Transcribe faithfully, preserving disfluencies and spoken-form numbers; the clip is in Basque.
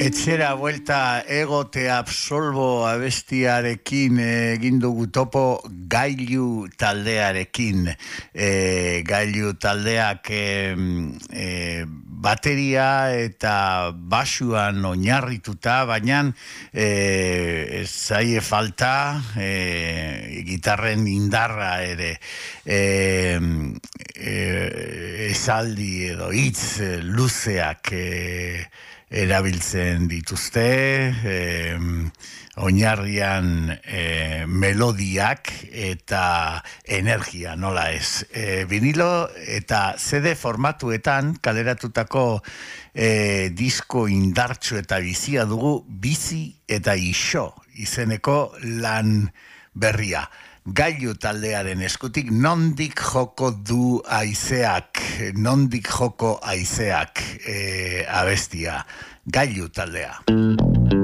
etxera buelta egote absolbo abestiarekin egin dugu topo Gailu taldearekin. E, Gailu taldeak e, e, bateria eta basuan oinarrituta, baina e, zaie falta e, gitarren indarra ere. E, e, esaldi edo hitz luzeak e, erabiltzen dituzte, eh, oinarrian eh, melodiak eta energia, nola ez. Eh, vinilo eta C D formatuetan kaleratutako eh, disko indartsu eta bizia dugu Bizi eta Ixo izeneko lan berria. Gailu taldearen eskutik nondik joko du haizeak, nondik joko haizeak e, abestia. Gailu taldea.